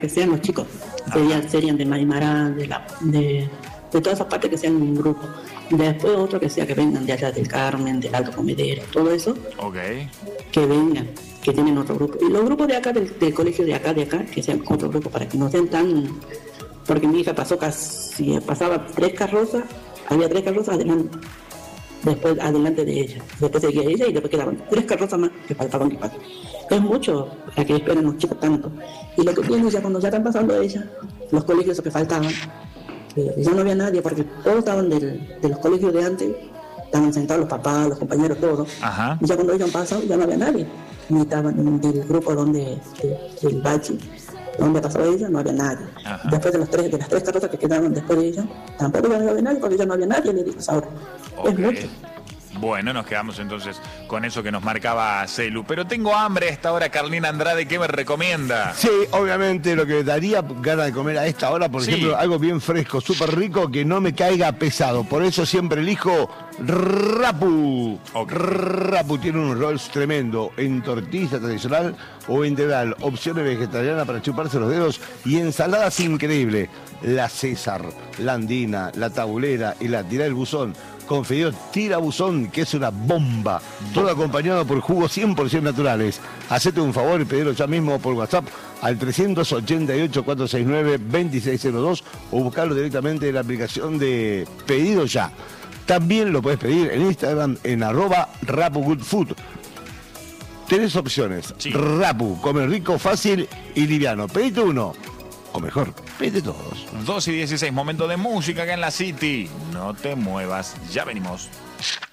que sean los chicos, serían de Maimará, de todas esas partes, que sean un grupo. Después otro que sea que vengan de allá del Carmen, del Alto Comedero, todo eso. Que vengan, que tienen otro grupo. Y los grupos de acá, del colegio de acá, que sean otro grupo, para que no sean tan... Porque mi hija pasaba 3 carrozas, había 3 carrozas después adelante de ella. Después seguía ella y después quedaban 3 carrozas más que faltaban que pasen. Es mucho a que esperen los chicos tanto. Y lo que pienso ya cuando ya están pasando ella, los colegios que faltaban, ya no había nadie, porque todos estaban de los colegios de antes, estaban sentados los papás, los compañeros, todos. Y ya cuando ellos han pasado, ya no había nadie. Ni estaban del grupo del bachi, donde pasó ella, no había nadie. Después de las 3 carrozas que quedaban después de ella, tampoco ya no había nadie, porque ya no había nadie, le digo, ahora. Es mucho. Bueno, nos quedamos entonces con eso que nos marcaba Celu. Pero tengo hambre a esta hora, Carlina Andrade, ¿qué me recomienda? Sí, obviamente lo que me daría ganas de comer a esta hora, por ejemplo, algo bien fresco, súper rico, que no me caiga pesado. Por eso siempre elijo Rapu. Rapu tiene unos rolls tremendo en tortilla tradicional o integral, opciones vegetarianas para chuparse los dedos y ensaladas increíbles. La César, la Andina, la Tabulera y la Tira del Buzón. Con fideos tirabuzón, que es una bomba. Todo acompañado por jugos 100% naturales. Hacete un favor y pedilo ya mismo por WhatsApp al 388-469-2602 o buscarlo directamente en la aplicación de Pedido Ya. También lo puedes pedir en Instagram en @RapuGoodFood. Tenés opciones. Rapu, comer rico, fácil y liviano. Pedite uno. O mejor, pide todos. 2:16, momento de música acá en la City. No te muevas, ya venimos.